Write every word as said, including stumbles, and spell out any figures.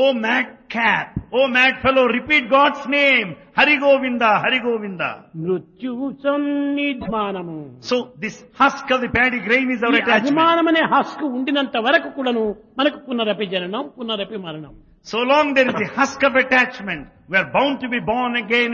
Oh mad cat, oh mad fellow, repeat God's name. Hari Govinda, Hari Govinda. మృత్యువు సన్నిధానము. So this husk of the paddy grain is our ఈ attachment. అభిమానం అనే husk ఉండినంత వరకు కూడాను మనకు పునరపి జననం పునరపి మరణం. So long there is a husk of attachment, we are bound to be born again